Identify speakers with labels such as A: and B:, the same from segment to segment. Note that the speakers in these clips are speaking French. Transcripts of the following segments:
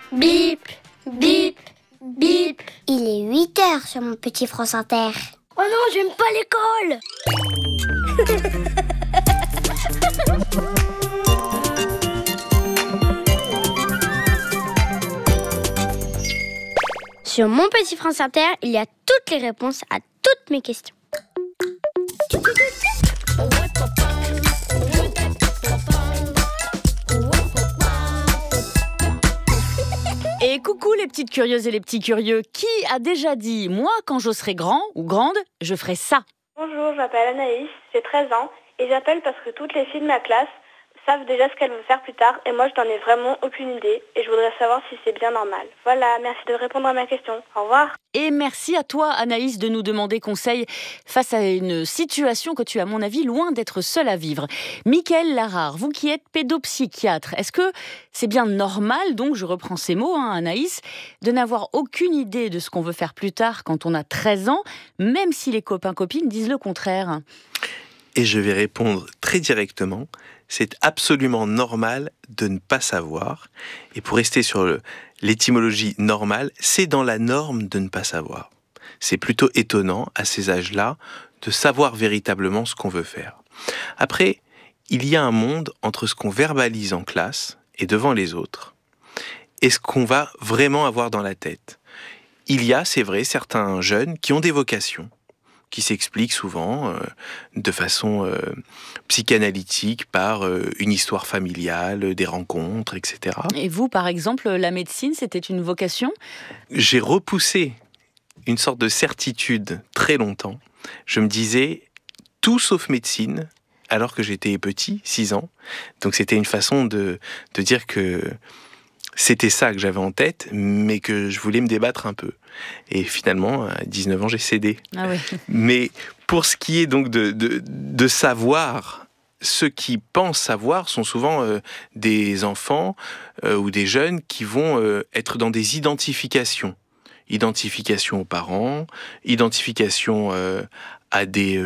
A: Bip, bip, bip.
B: Il est 8h sur mon petit France Inter.
A: Oh non, j'aime pas l'école.
B: Sur mon petit France Inter, il y a toutes les réponses à toutes mes questions.
C: Et coucou les petites curieuses et les petits curieux. Qui a déjà dit « Moi, quand je serai grand ou grande, je ferai ça ».
D: Bonjour, je m'appelle Anaïs, j'ai 13 ans et j'appelle parce que toutes les filles de ma classe savent déjà ce qu'elles vont faire plus tard et moi je n'en ai vraiment aucune idée et je voudrais savoir si c'est bien normal. Voilà, merci de répondre à ma question. Au revoir.
C: Et merci à toi Anaïs de nous demander conseil face à une situation que tu as à mon avis loin d'être seule à vivre. Mickaël Larare, vous qui êtes pédopsychiatre, est-ce que c'est bien normal, donc je reprends ces mots Anaïs, de n'avoir aucune idée de ce qu'on veut faire plus tard quand on a 13 ans, même si les copains-copines disent le contraire?
E: Et je vais répondre très directement, c'est absolument normal de ne pas savoir. Et pour rester sur l'étymologie normale, c'est dans la norme de ne pas savoir. C'est plutôt étonnant, à ces âges-là, de savoir véritablement ce qu'on veut faire. Après, il y a un monde entre ce qu'on verbalise en classe et devant les autres, et ce qu'on va vraiment avoir dans la tête. Il y a, c'est vrai, certains jeunes qui ont des vocations, qui s'explique souvent de façon psychanalytique par une histoire familiale, des rencontres, etc.
C: Et vous, par exemple, la médecine, c'était une vocation ?
E: J'ai repoussé une sorte de certitude très longtemps. Je me disais tout sauf médecine, alors que j'étais petit, 6 ans. Donc c'était une façon de dire que c'était ça que j'avais en tête, mais que je voulais me débattre un peu. Et finalement, à 19 ans, j'ai cédé.
C: Ah oui.
E: Mais pour ce qui est donc de savoir, ceux qui pensent savoir sont souvent des enfants ou des jeunes qui vont être dans des identifications. Identification aux parents, identification à des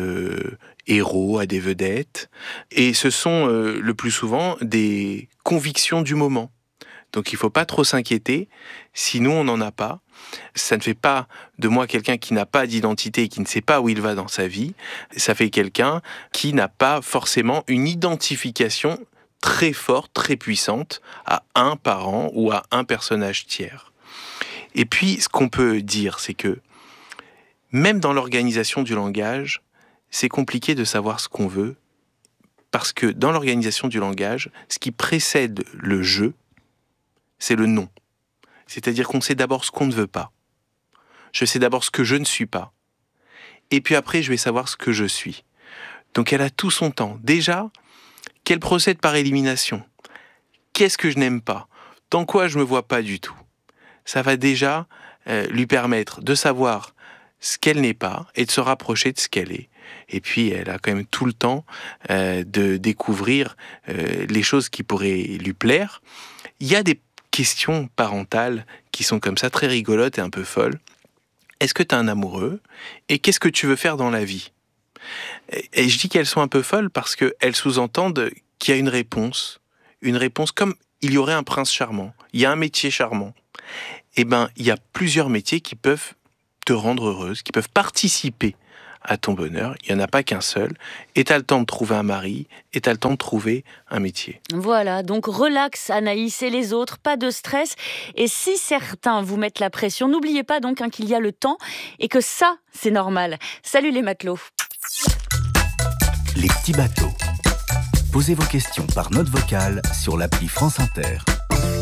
E: héros, à des vedettes. Et ce sont le plus souvent des convictions du moment. Donc il ne faut pas trop s'inquiéter, sinon on n'en a pas. Ça ne fait pas de moi quelqu'un qui n'a pas d'identité et qui ne sait pas où il va dans sa vie. Ça fait quelqu'un qui n'a pas forcément une identification très forte, très puissante à un parent ou à un personnage tiers. Et puis ce qu'on peut dire, c'est que même dans l'organisation du langage, c'est compliqué de savoir ce qu'on veut, parce que dans l'organisation du langage, ce qui précède le jeu, c'est le non. C'est-à-dire qu'on sait d'abord ce qu'on ne veut pas. Je sais d'abord ce que je ne suis pas. Et puis après, je vais savoir ce que je suis. Donc elle a tout son temps. Déjà, qu'elle procède par élimination. Qu'est-ce que je n'aime pas ? Dans quoi je ne me vois pas du tout ? Ça va déjà lui permettre de savoir ce qu'elle n'est pas et de se rapprocher de ce qu'elle est. Et puis, elle a quand même tout le temps de découvrir les choses qui pourraient lui plaire. Il y a des questions parentales qui sont comme ça, très rigolotes et un peu folles. Est-ce que tu as un amoureux ? Et qu'est-ce que tu veux faire dans la vie ? Et je dis qu'elles sont un peu folles parce qu'elles sous-entendent qu'il y a une réponse comme il y aurait un prince charmant, il y a un métier charmant. Eh bien, il y a plusieurs métiers qui peuvent te rendre heureuse, qui peuvent participer à ton bonheur. Il n'y en a pas qu'un seul. Et tu as le temps de trouver un mari, et tu as le temps de trouver un métier.
C: Voilà, donc relax Anaïs et les autres, pas de stress. Et si certains vous mettent la pression, n'oubliez pas donc qu'il y a le temps et que ça, c'est normal. Salut les matelots.
F: Les petits bateaux. Posez vos questions par note vocale sur l'appli France Inter.